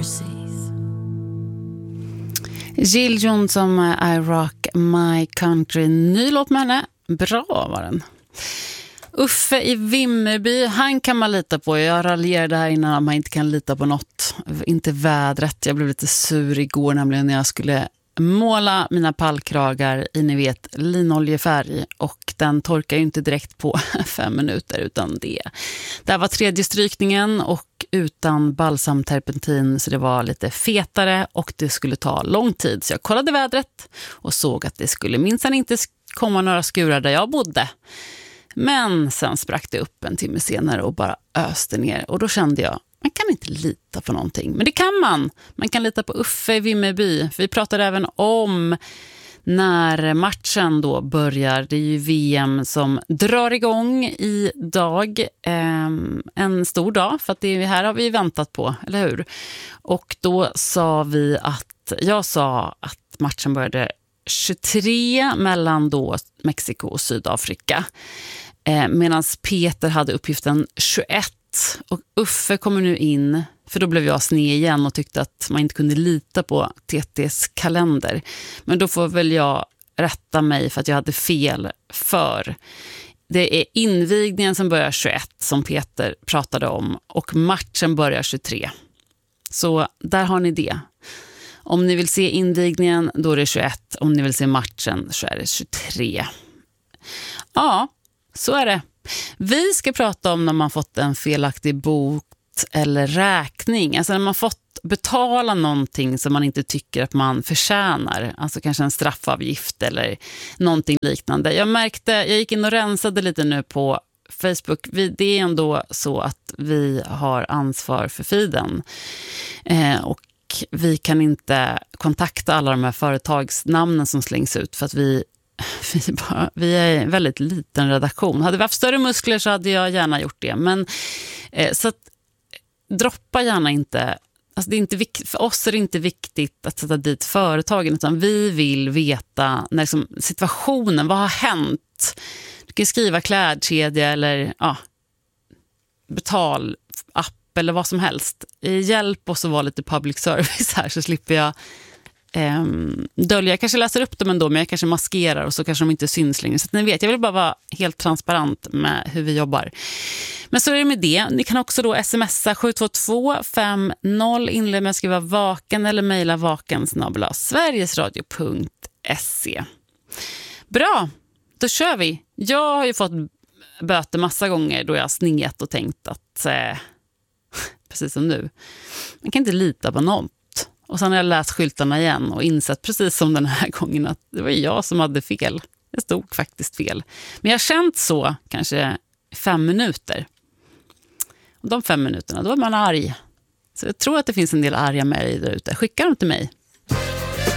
overseas. Jill Johnson med I Rock My Country. Ny låt med henne. Bra var den. Uffe i Vimmerby, han kan man lita på. Jag raljerade här innan att man inte kan lita på något. Inte vädret. Jag blev lite sur igår nämligen när jag skulle måla mina pallkragar i, ni vet, linoljefärg. Och den torkar ju inte direkt på 5 minuter utan det. Där var 3:e strykningen och utan balsamterpentin, så det var lite fetare och det skulle ta lång tid. Så jag kollade vädret och såg att det skulle minsann inte komma några skurar där jag bodde. Men sen sprack det upp en timme senare och bara öste ner. Och då kände jag, man kan inte lita på någonting. Men det kan man. Man kan lita på Uffe i Vimmerby. För vi pratade även om när matchen då börjar. Det är ju VM som drar igång idag. En stor dag, för att det här har vi väntat på, eller hur? Och då jag sa att matchen började 23 mellan då Mexiko och Sydafrika. Medan Peter hade uppgiften 21. Och Uffe kommer nu in, för då blev jag sned igen och tyckte att man inte kunde lita på TT:s kalender. Men då får väl jag rätta mig för att jag hade fel, för det är invigningen som börjar 21 som Peter pratade om och matchen börjar 23. Så där har ni det. Om ni vill se invigningen, då är det 21. Om ni vill se matchen, så är det 23. Ja, så är det. Vi ska prata om när man fått en felaktig bot eller räkning. Alltså när man fått betala någonting som man inte tycker att man förtjänar. Alltså kanske en straffavgift eller någonting liknande. Jag gick in och rensade lite nu på Facebook. Det är ändå så att vi har ansvar för feeden. Och vi kan inte kontakta alla de här företagsnamnen som slängs ut för att vi är en väldigt liten redaktion. Hade vi haft större muskler så hade jag gärna gjort det. Men så att droppa gärna inte. Alltså det är inte för oss är det inte viktigt att sätta dit företagen, utan vi vill veta när liksom, situationen, vad har hänt? Du kan skriva klädkedja eller betalapp eller vad som helst. Hjälp oss att vara lite public service här, så slipper jag dölja. Jag kanske läser upp dem ändå, men jag kanske maskerar och så kanske de inte syns längre. Så att ni vet, jag vill bara vara helt transparent med hur vi jobbar. Men så är det med det. Ni kan också då smsa 72250, inleda med att skriva vaken eller mejla vaken@sverigesradio.se. Bra, då kör vi. Jag har ju fått böter massa gånger då jag har sneat och tänkt att precis som nu, man kan inte lita på något. Och sen har jag läst skyltarna igen och insett precis som den här gången att det var jag som hade fel. Det stod faktiskt fel. Men jag har känt så kanske 5 minuter. Och de 5 minuterna, då är man arg. Så jag tror att det finns en del arga mejl där ute. Skicka dem till mig.